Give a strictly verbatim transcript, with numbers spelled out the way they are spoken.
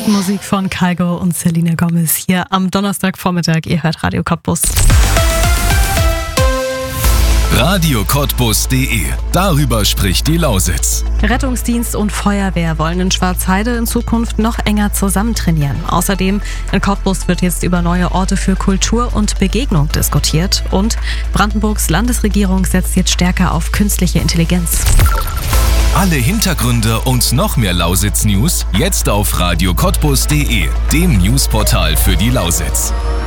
Musik von Kygo und Selena Gomez hier am Donnerstagvormittag. Ihr hört Radio Cottbus. Radio Cottbus punkt de. Darüber spricht die Lausitz. Rettungsdienst und Feuerwehr wollen in Schwarzheide in Zukunft noch enger zusammen trainieren. Außerdem in Cottbus wird jetzt über neue Orte für Kultur und Begegnung diskutiert. Und Brandenburgs Landesregierung setzt jetzt stärker auf künstliche Intelligenz. Alle Hintergründe und noch mehr Lausitz-News jetzt auf Radio Cottbus punkt de, dem Newsportal für die Lausitz.